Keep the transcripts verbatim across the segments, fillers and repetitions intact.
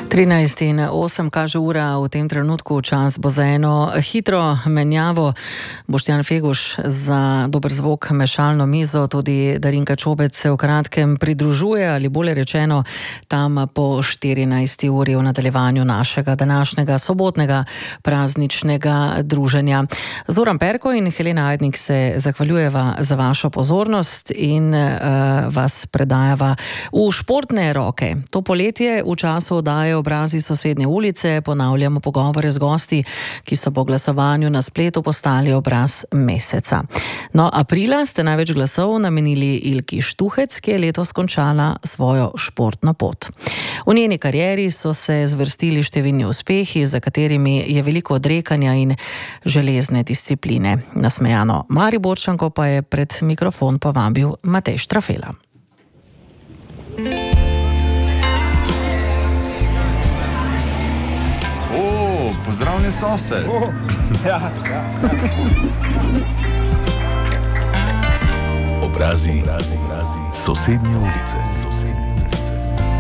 trinajst in osem kaže ura, v tem trenutku čas bo za eno hitro menjavo. Boštjan Feguš za dober zvok, mešalno mizo, tudi Darinka Čobec se v kratkem pridružuje, ali bolje rečeno tam po štirinajsti uri v nadaljevanju našega današnjega sobotnega prazničnega druženja. Zoran Perko in Helena Ajdnik se zahvaljujeva za vašo pozornost in uh, vas predajava v športne roke. To poletje v času oddaje Obrazi sosednje ulice ponavljamo pogovore z gosti, ki so po glasovanju na spletu postali obraz meseca. No, aprila ste največ glasov namenili Ilki Štuhec, ki je letos končala svojo športno pot. V njeni karieri so se zvrstili številni uspehi, za katerimi je veliko odrekanja in železne discipline. Nasmejano Mariborčanko pa je pred mikrofon povabil Matej Štrafela. Pozdravljen sosed. Oh, ja, ja. Obrazi, obrazi, obrazi sosednje ulice. Sosednje ulice.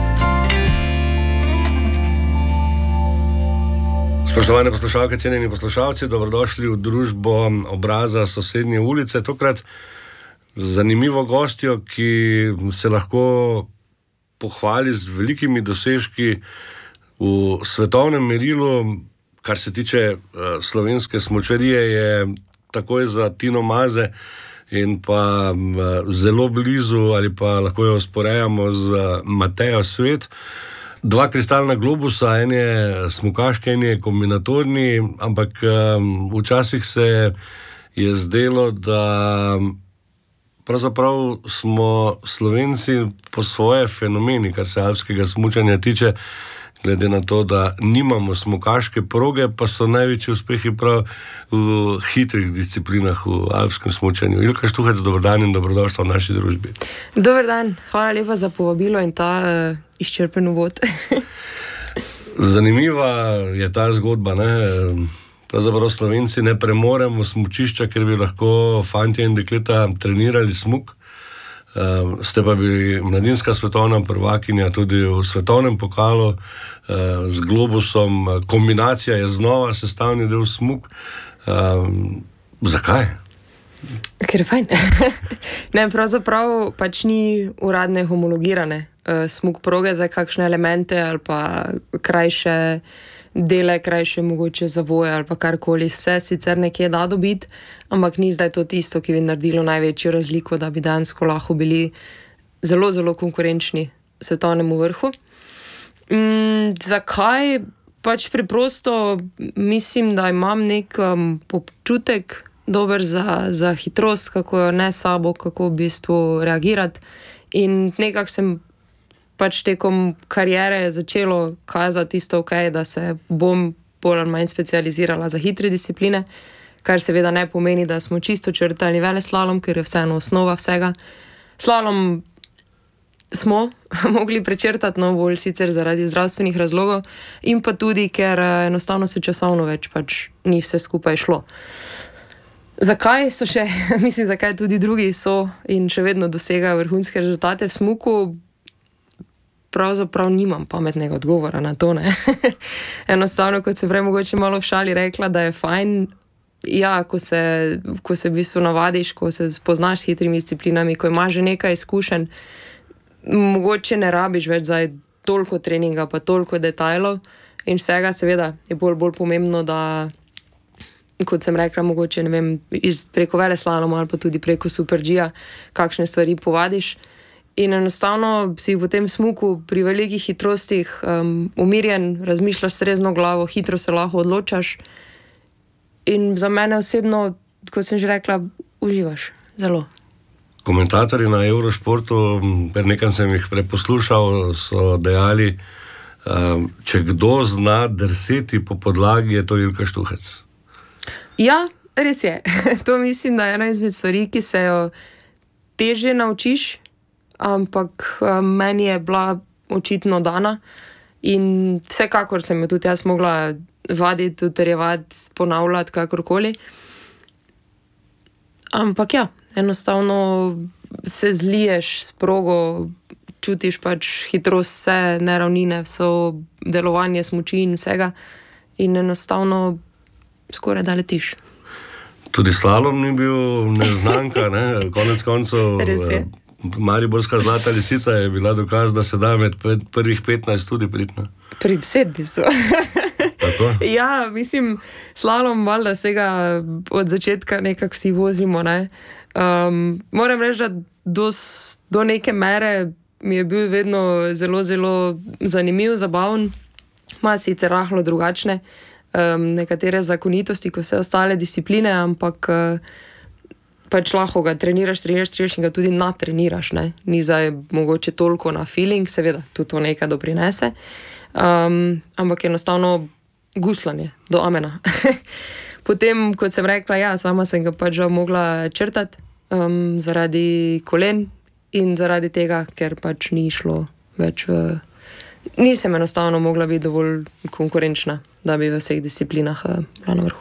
Spoštovane poslušalke, cenjeni poslušalci, dobrodošli v družbo Obraza sosednje ulice. Tokrat zanimivo gostjo, ki se lahko pohvali z velikimi dosežki v svetovnem merilu. Kar se tiče uh, slovenske smučarije, je takoj za Tino Maze in pa uh, zelo blizu, ali pa lahko jo sporejamo z uh, Matejo Svet. Dva kristalna globusa, en je smukaški, en je kombinatorni, ampak um, včasih se je zdelo, da pravzaprav smo Slovenci po svoje fenomeni, kar se alpskega smučanja tiče, glede na to, da nimamo smukaške proge, pa so največji uspehi prav v hitrih disciplinah v alpskem smučanju. Ilka Štuhec, dober dan in dobrodošla v naši družbi. Dober dan, hvala lepa za povabilo in ta uh, izčrpen uvod. Zanimiva je ta zgodba, ne? Pravzaprav Slovenci ne premoremo smučišča, ker bi lahko fantje in dekleta trenirali smuk. Uh, ste pa bili mladinska svetovna prvakinja tudi v svetovnem pokalu uh, z globusom. Kombinacija je znova sestavni del smuk. Uh, zakaj? Ker je fajn. Ne, pravzaprav pač ni uradne homologirane uh, smuk proge za kakšne elemente ali pa krajše dele, krajše mogoče zavoje ali pa karkoli se sicer nekje da dobiti, ampak ni zdaj to tisto, ki bi naredilo največjo razliko, da bi dejansko lahko bili zelo, zelo konkurenčni svetovnemu vrhu. Mm, zakaj? Pač preprosto mislim, da imam nek um, občutek dober za, za hitrost, kako jo ne sabo, kako v bistvu reagirati, in nekako sem pač tekom kariere je začelo kazati isto ok, da se bom bolj ali manj specializirala za hitre discipline, kar seveda ne pomeni, da smo čisto črtali veleslalom, ker je vseeno osnova vsega. Slalom smo mogli prečrtati, no bolj sicer zaradi zdravstvenih razlogov in pa tudi, ker enostavno se časovno več pač ni vse skupaj šlo. Zakaj so še, mislim, zakaj tudi drugi so in še vedno dosegajo vrhunske rezultate v smuku, pravzaprav nimam pametnega odgovora na to, ne. Enostavno, kot se prej mogoče malo v šali rekla, da je fajn, ja, ko se, ko se v bistvu navadiš, ko se spoznaš s hitrimi disciplinami, ko imaš že nekaj izkušenj, mogoče ne rabiš več zdaj toliko treninga, pa toliko detajlov in vsega seveda je bolj, bolj pomembno, da, kot sem rekla, mogoče, ne vem, iz, preko veleslaloma ali pa tudi preko Super G-ja kakšne stvari povadiš. In enostavno si v tem smuku pri velikih hitrostih um, umirjen, razmišljaš s trezno glavo, hitro se lahko odločaš. In za mene osebno, kot sem že rekla, uživaš zelo. Komentatorji na Eurošportu, per nekam sem jih preposlušal, so dejali, um, če kdo zna drseti po podlagi, je to Ilka Štuhec. Ja, res je. To mislim, da je ena izmed stvari, ki se jo težje naučiš, ampak meni je bila očitno dana in vsekakor sem jo tudi jaz mogla vaditi, utrjevati, ponavljati, kakorkoli. Ampak ja, enostavno se zliješ s progo čutiš pač hitrost, vse neravnine, vso delovanje smuči in vsega in enostavno skoraj da letiš. Tudi slalom ni bil neznanka, ne? Konec koncev. Res je. Mariborska zlata lisica je bila dokaz, da se da med prvih petnajst tudi pridna. Pri deset bi so. Tako? Ja, mislim, slalom valjda vsega od začetka nekako vsi vozimo, ne. Um, moram reči, da do, do neke mere mi je bil vedno zelo, zelo zanimiv, zabaven, ima sicer rahlo drugačne um, nekatere zakonitosti, kot vse ostale discipline, ampak uh, pač lahko ga treniraš, treniraš, treniraš in ga tudi natreniraš, ne. Ni zdaj mogoče toliko na feeling, seveda, tudi to nekaj doprinese, um, ampak enostavno guslanje do amena. Potem, kot sem rekla, ja, sama sem ga pač žal mogla črtati um, zaradi kolen in zaradi tega, ker pač ni šlo več v... Nisem enostavno mogla biti dovolj konkurenčna, da bi v vseh disciplinah uh, bila na vrhu.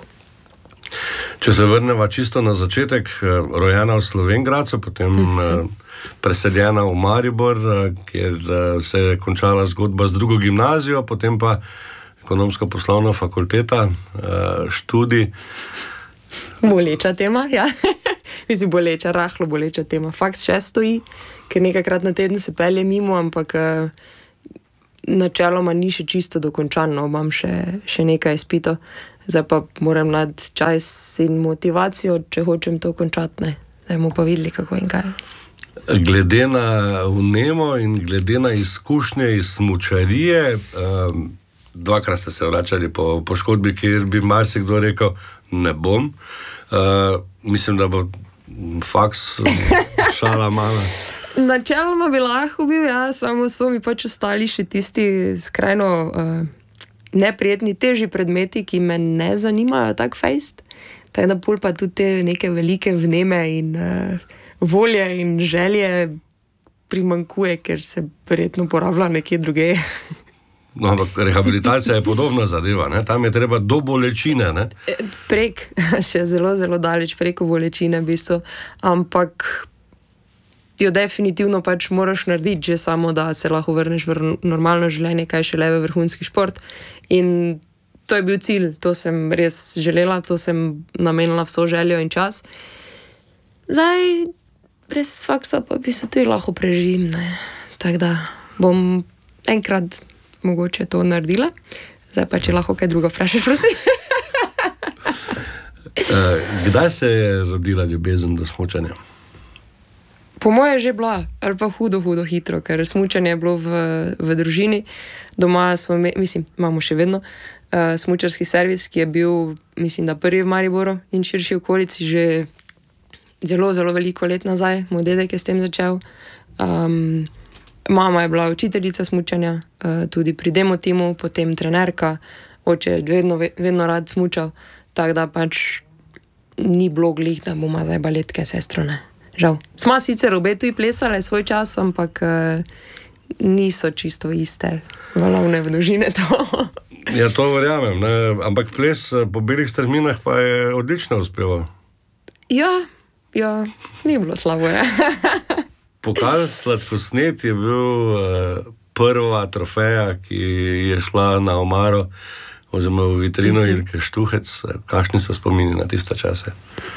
Če se vrneva čisto na začetek, rojena v Slovenj Gradcu, potem uh-huh. preseljena v Maribor, kjer se je končala zgodba z drugo gimnazijo, potem pa ekonomsko-poslovna fakulteta, študij. Boleča tema, ja. Mislim, boleča, rahlo boleča tema. Faks še stoji, ker nekajkrat na teden se pelje mimo, ampak načeloma ni še čisto dokončano, imam še, še nekaj izpito. Zdaj pa moram nad čas in motivacijo, če hočem to končati, ne. Zdaj bomo pa videli, kako in kaj. Glede na vnemo in glede na izkušnje iz smučarije, um, dvakrat ste se vračali po poškodbi, kjer bi marsikdo rekel, ne bom. Uh, mislim, da bo faks šala mala. Načeloma bi lahko bil, ja, samo so mi pač ostali še tisti skrajno uh, neprijetni, težji predmeti, ki me ne zanimajo tak fejst. Tako da pol pa tudi te neke velike vneme in uh, volje in želje primankuje, ker se verjetno porablja nekje druge. No, ampak rehabilitacija je podobna zadeva, ne? Tam je treba do bolečine, ne? Prek, še zelo, zelo daleč preko bolečine v bistvu, ampak jo definitivno pač moraš narediti, že samo, da se lahko vrneš v normalno življenje, kaj še leve vrhunski šport. In to je bil cilj, to sem res želela, to sem namenila vso željo in čas. Zdaj, brez faksa pa bi se tudi lahko preživim, ne? Tako da bom enkrat mogoče to naredila. Zdaj pa, če lahko kaj drugo vprašaš, prosim. Kdaj se je rodila ljubezen do smučanja? Po moje je že bila, ali pa hudo, hudo hitro, ker smučanje je bilo v, v družini. Doma smo, mislim, imamo še vedno uh, smučarski servis, ki je bil, mislim, da prvi v Mariboru in širši okolici že zelo, zelo veliko let nazaj. Moj dedek je s tem začel. Um, Mama je bila učiteljica smučanja, tudi pri demo timu, potem trenerka, oče je vedno, vedno rad smučal, tako da pač ni bilo glih, da bomo zdaj baletke sestro, ne. Žal. Smo sicer obe tudi plesale svoj čas, ampak niso čisto iste valovne množine to. Ja, to verjamem, ne? Ampak ples po belih strminah pa je odlično uspeval. Ja, ja, ni bilo slabo, ja. Pokal Sladkosnet je bil uh, prva trofeja, ki je šla na omaro oziroma v vitrino mm-hmm. Ilke Štuhec. Kakšni so spomini na tiste čase?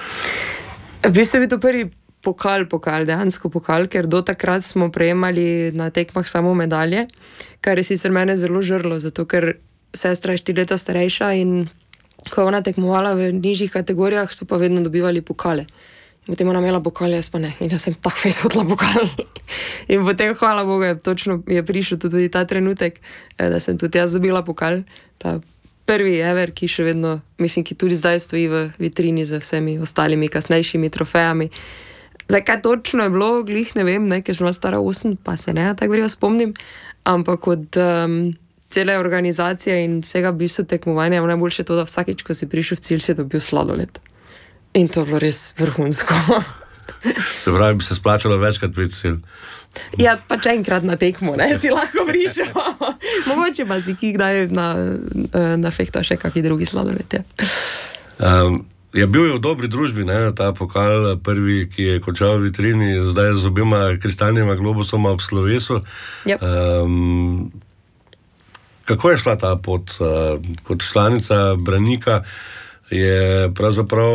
V bistvu je to prvi pokal, pokal, dejansko pokal, ker do takrat smo prejemali na tekmah samo medalje, kar je sicer mene zelo žrlo, zato ker sestra je štiri leta starejša in ko ona tekmovala v nižjih kategorijah, so pa vedno dobivali pokale. Potem ona imela pokal, jaz pa ne. In jaz sem tak fejs hodila pokal. In potem, hvala Bogu, je točno je prišel tudi ta trenutek, da sem tudi jaz dobila pokal. Ta prvi ever, ki še vedno, mislim, ki tudi zdaj stoji v vitrini z vsemi ostalimi kasnejšimi trofejami. Zdaj, kaj točno je bilo, glih ne vem, ne, ker sem bila stara osem, pa se ne tako verjetno spomnim, ampak od um, cele organizacije in vsega v bistvu tekmovanja je najboljše to, da vsakič, ko si prišel v cilj, si dobil sladoled. In to je bilo res vrhunsko. Se pravi, bi se splačalo večkrat priti cilj. Ja, pač enkrat na tekmo, ne, si lahko prišel. Mogoče pa si ki kdaj na, na fehta še kakšni drugi sladoled. Ja. Um, Je bil je v dobri družbi, ne, ta pokal prvi, ki je končal v vitrini, zdaj z obima kristalnima globusoma ob slovesu. Yep. Um, kako je šla ta pot? Uh, kot članica Branika je pravzaprav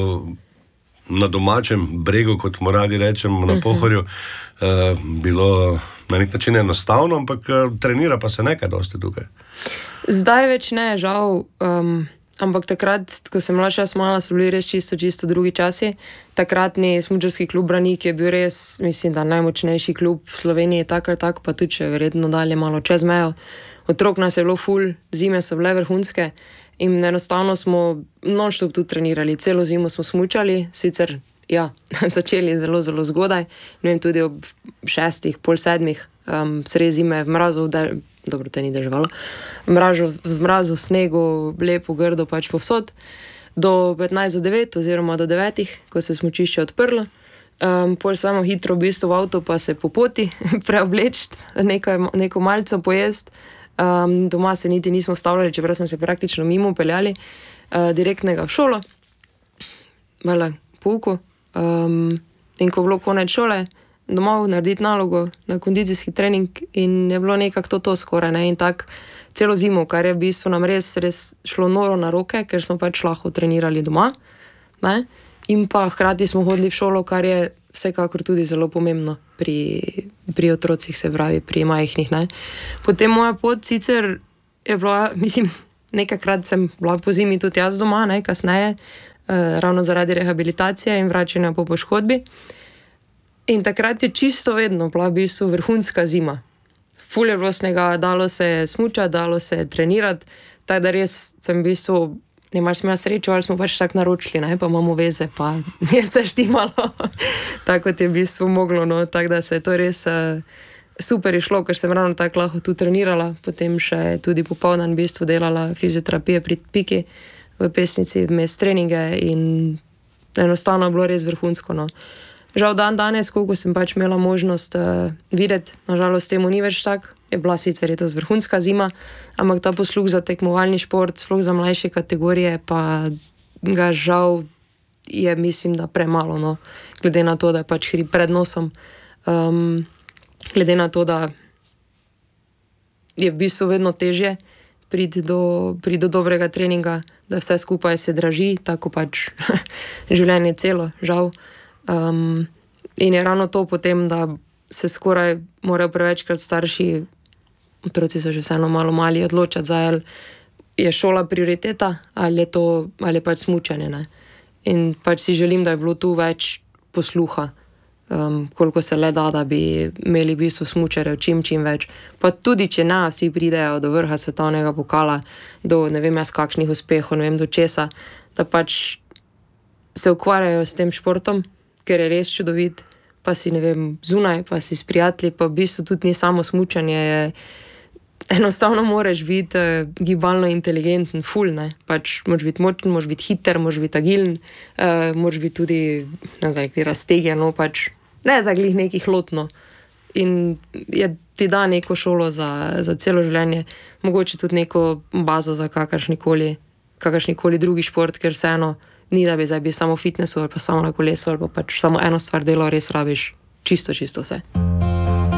na domačem bregu, kot mu radi rečemo, na Pohorju, uh, bilo na nek način enostavno, ampak uh, trenira pa se nekaj dosti tukaj. Zdaj več ne, žal. Um... Ampak takrat, ko sem mlajša smala, so bili res čisto, čisto drugi časi. Takratni smučarski klub Branik je bil res, mislim, da najmočnejši klub v Sloveniji, tak ali tak, pa tudi še verjetno dalje malo čez mejo. Otrok nas je bilo ful, zime so bile vrhunske in enostavno smo non-stop tu trenirali. Celo zimo smo smučali, sicer, ja, začeli zelo, zelo zgodaj, ne vem, tudi ob šestih, pol sedmih, um, sredi zime v mrazu, da, dobro, te ni držalo, v mrazu, v mrazu, snegu, lepo, grdo, pač povsod, do petnajst do devet oziroma do devetih, ko se smučišče odprlo. Um, pol samo hitro v bistvu v avto pa se po poti preobleči, neko malco pojesti. Um, doma se niti nismo stavljali, čeprav smo se praktično mimo peljali, uh, direktnega v šolo, vele, pouku. Um, in ko je bilo konec šole, domov narediti nalogo na kondicijski trening in je bilo nekako to, to skoraj, ne, in tak celo zimo, kar je v bistvu nam res, res šlo noro na roke, ker smo pač lahko trenirali doma, ne, in pa hkrati smo hodili v šolo, kar je vsekakor tudi zelo pomembno pri, pri otrocih, se pravi, pri majhnih, ne. Potem moja pot sicer je bila, mislim, nekajkrat sem bila po zimi tudi jaz doma, ne, kasneje, eh, ravno zaradi rehabilitacije in vračanja po poškodbi. In takrat je čisto vedno bila v bistvu vrhunska zima. Ful je bilo snega, dalo se je smučati, dalo se je trenirati, tako da res sem v bistvu, nemaš smo srečo, ali smo pač tako naročili, ne, pa imamo veze, pa je vse štimalo, tako kot je v bistvu moglo, no, tako da se je to res uh, super išlo, ker sem ravno tako lahko tu trenirala, potem še tudi popoldan v bistvu delala fizioterapije pri Piki v Pesnici, vmes treninge in enostavno je bilo res vrhunsko, no. Žal dan danes, koliko sem pač imela možnost uh, videti, nažalost temu ni več tak, je bila sicer je to vrhunska zima, ampak ta posluh za tekmovalni šport, sploh za mlajše kategorije, pa ga žal je, mislim, da premalo, no, glede na to, da je pač hrib pred nosom, um, glede na to, da je v bistvu vedno težje priti do, priti do dobrega treninga, da vse skupaj se draži, tako pač življenje celo, žal. Um, in je ravno to potem, da se skoraj morajo prevečkrat starši, otroci so že vseeno malo mali, odločati za, ali je šola prioriteta ali je to, ali je pač smučanje, ne. In pač si želim, da je bilo tu več posluha, um, koliko se le da, da bi imeli v bistvu smučarjev čim, čim več. Pa tudi, če ne, vsi pridejo do vrha svetovnega pokala, do ne vem jaz kakšnih uspehov, ne vem do česa, da pač se ukvarjajo s tem športom, ker je res čudovit, pa si, ne vem, zunaj, pa si s prijatelji, pa v bistvu tudi ni samo smučanje, je, enostavno moraš biti uh, gibalno inteligenten, ful, ne, pač moraš biti močen, moraš biti hiter, moraš biti agilen, uh, moraš biti tudi, ne znam, raztegnjen, no, pač ne za glih nekih lotno. In je, ti da neko šolo za, za celo življenje, mogoče tudi neko bazo za kakršnikoli, kakršnikoli drugi šport, ker vseeno ni, da bi zdaj bil samo v fitnessu ali pa samo na kolesu ali pa pač samo eno stvar delal, res rabiš čisto, čisto vse.